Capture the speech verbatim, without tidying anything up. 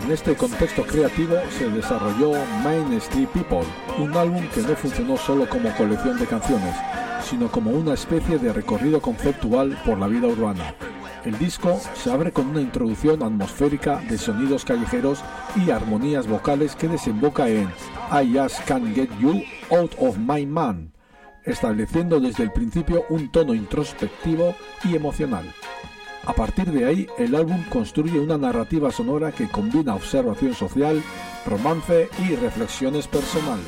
En este contexto creativo se desarrolló Main Street People, un álbum que no funcionó solo como colección de canciones, sino como una especie de recorrido conceptual por la vida urbana. El disco se abre con una introducción atmosférica de sonidos callejeros y armonías vocales que desemboca en I Just Can't Get You Out of My Mind, estableciendo desde el principio un tono introspectivo y emocional. A partir de ahí, el álbum construye una narrativa sonora que combina observación social, romance y reflexiones personales.